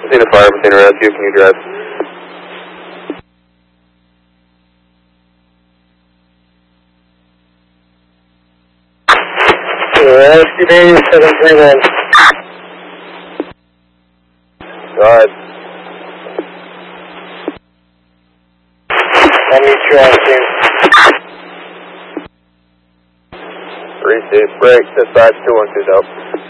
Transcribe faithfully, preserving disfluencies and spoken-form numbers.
Messina Fire, Messina Rescue, can you drive? Rescue Daniel seven three one. Go ahead. I'll meet you on scene. Three safe break, dispatch two one two dope.